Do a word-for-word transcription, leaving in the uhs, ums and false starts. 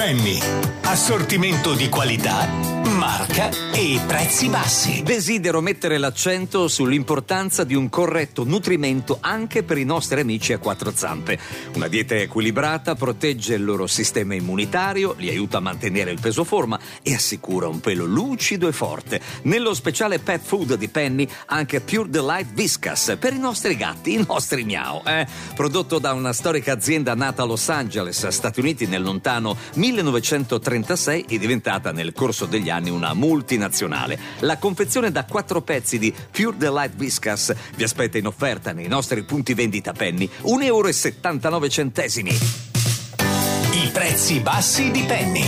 Penny. Assortimento di qualità, marca e prezzi bassi. Desidero mettere l'accento sull'importanza di un corretto nutrimento anche per i nostri amici a quattro zampe. Una dieta equilibrata protegge il loro sistema immunitario, li aiuta a mantenere il peso forma e assicura un pelo lucido e forte. Nello speciale Pet Food di Penny anche Pure Delight Whiskas per i nostri gatti, i nostri miau. Eh? Prodotto da una storica azienda nata a Los Angeles, Stati Uniti, nel lontano millenovecentotrentasei, è diventata nel corso degli anni una multinazionale. La confezione da quattro pezzi di Pure Delight Whiskas vi aspetta in offerta nei nostri punti vendita Penny, un euro e settantanove centesimi. I prezzi bassi di Penny.